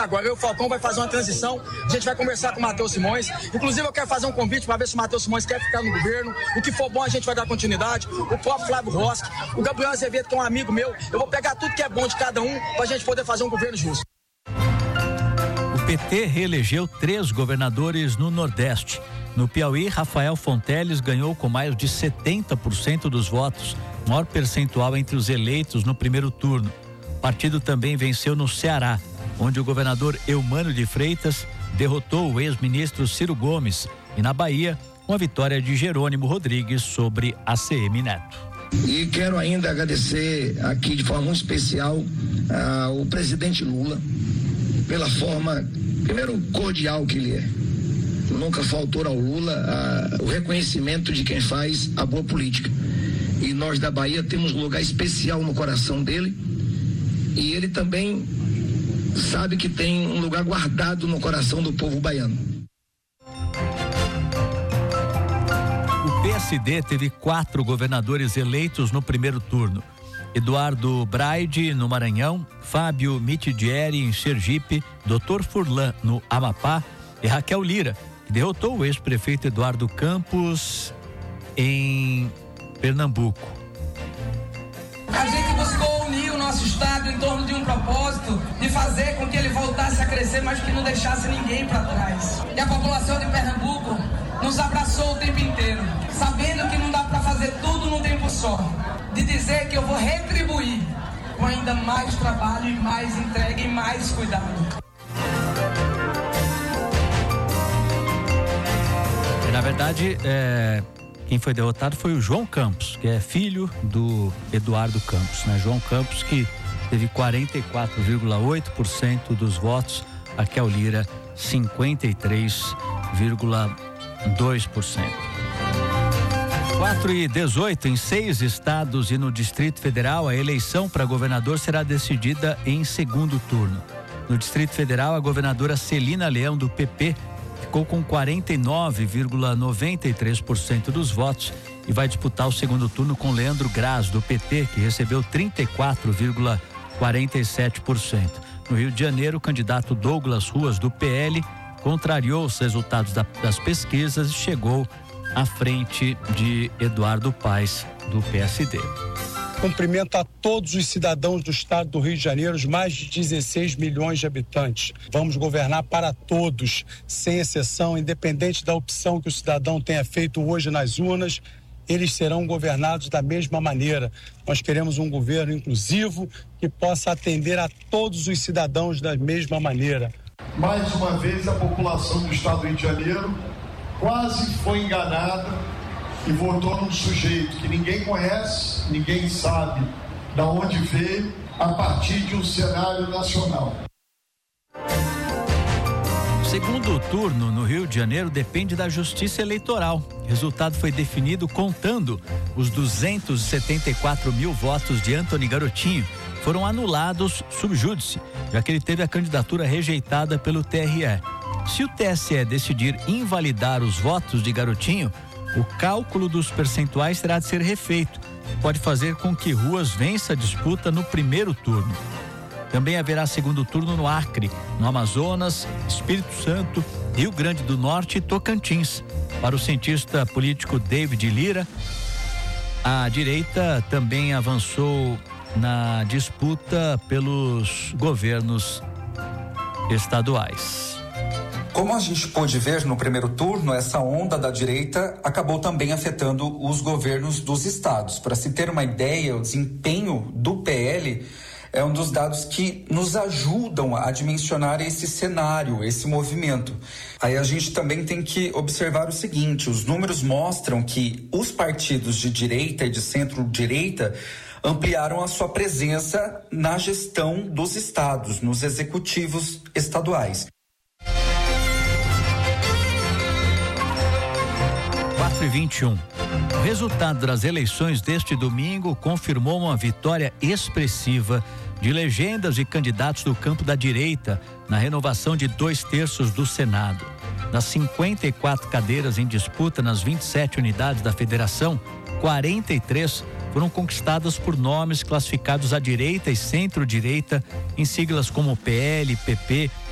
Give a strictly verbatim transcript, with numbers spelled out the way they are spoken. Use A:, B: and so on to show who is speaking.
A: fica agora. Eu e o Falcão vai fazer uma transição, a gente vai conversar com o Matheus Simões. Inclusive, eu quero fazer um convite para ver se o Matheus Simões quer ficar no governo. O que for bom, a gente vai dar continuidade. O próprio Flávio Rossi, o Gabriel Azevedo, que é um amigo meu. Eu vou pegar tudo que é bom de cada um para a gente poder fazer um governo justo.
B: O P T reelegeu três governadores no Nordeste. No Piauí, Rafael Fonteles ganhou com mais de setenta por cento dos votos, maior percentual entre os eleitos no primeiro turno. O partido também venceu no Ceará, onde o governador Eumano de Freitas derrotou o ex-ministro Ciro Gomes, e na Bahia, uma vitória de Jerônimo Rodrigues sobre A C M Neto.
C: E quero ainda agradecer aqui de forma muito especial ao presidente Lula pela forma, primeiro, cordial que ele é. Nunca faltou ao Lula a, o reconhecimento de quem faz a boa política. E nós da Bahia temos um lugar especial no coração dele, e ele também sabe que tem um lugar guardado no coração do povo baiano.
B: O P S D teve quatro governadores eleitos no primeiro turno: Eduardo Braide no Maranhão, Fábio Mitidieri em Sergipe, doutor Furlan no Amapá e Raquel Lira, que derrotou o ex-prefeito Eduardo Campos em Pernambuco.
D: A gente buscou unir o nosso estado em torno de um propósito de fazer com que ele voltasse a crescer, mas que não deixasse ninguém para trás. E a população de Pernambuco nos abraçou o tempo inteiro, sabendo que não dá para fazer tudo num tempo só. De dizer que eu vou retribuir com ainda mais trabalho e mais entrega e mais cuidado.
B: Na verdade, é, quem foi derrotado foi o João Campos, que é filho do Eduardo Campos, né? João Campos, que teve quarenta e quatro vírgula oito por cento dos votos, Raquel Lira cinquenta e três vírgula dois por cento. quatro e dezoito, em seis estados e no Distrito Federal, a eleição para governador será decidida em segundo turno. No Distrito Federal, a governadora Celina Leão, do P P, ficou com quarenta e nove vírgula noventa e três por cento dos votos e vai disputar o segundo turno com Leandro Graz, do P T, que recebeu trinta e quatro vírgula quarenta e sete por cento. No Rio de Janeiro, o candidato Douglas Ruas, do P L, contrariou os resultados da, das pesquisas e chegou à frente de Eduardo Paes, do P S D.
E: Cumprimento a todos os cidadãos do estado do Rio de Janeiro, os mais de dezesseis milhões de habitantes. Vamos governar para todos, sem exceção, independente da opção que o cidadão tenha feito hoje nas urnas, eles serão governados da mesma maneira. Nós queremos um governo inclusivo que possa atender a todos os cidadãos da mesma maneira.
F: Mais uma vez, a população do estado do Rio de Janeiro quase foi enganada e votou num sujeito que ninguém conhece, ninguém sabe de onde veio, a partir de um cenário nacional.
B: O segundo turno no Rio de Janeiro depende da Justiça Eleitoral. O resultado foi definido contando os duzentos e setenta e quatro mil votos de Antony Garotinho, que foram anulados sub júdice, já que ele teve a candidatura rejeitada pelo T R E. Se o T S E decidir invalidar os votos de Garotinho, o cálculo dos percentuais terá de ser refeito. Pode fazer com que Ruas vença a disputa no primeiro turno. Também haverá segundo turno no Acre, no Amazonas, Espírito Santo, Rio Grande do Norte e Tocantins. Para o cientista político David Lira, a direita também avançou na disputa pelos governos estaduais.
G: Como a gente pôde ver no primeiro turno, essa onda da direita acabou também afetando os governos dos estados. Para se ter uma ideia, o desempenho do P L é um dos dados que nos ajudam a dimensionar esse cenário, esse movimento. Aí a gente também tem que observar o seguinte: os números mostram que os partidos de direita e de centro-direita ampliaram a sua presença na gestão dos estados, nos executivos estaduais.
B: quatro e vinte e um. O resultado das eleições deste domingo confirmou uma vitória expressiva de legendas e candidatos do campo da direita na renovação de dois terços do Senado. Das cinquenta e quatro cadeiras em disputa nas vinte e sete unidades da federação, quarenta e três foram conquistadas por nomes classificados à direita e centro-direita em siglas como P L, P P,